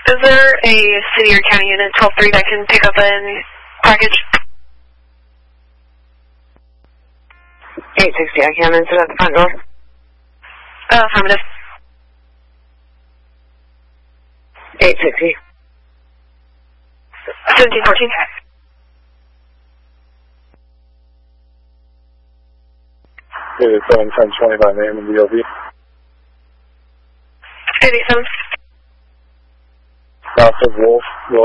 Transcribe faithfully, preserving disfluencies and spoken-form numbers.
Is there a city or county unit twelve three that can pick up a package? eight sixty, I can enter at the front door. Uh, affirmative. eight sixty. seventeen fourteen. eighty-seven, ten twenty-five, name and D O B. eighty-seven. Massive Wolf,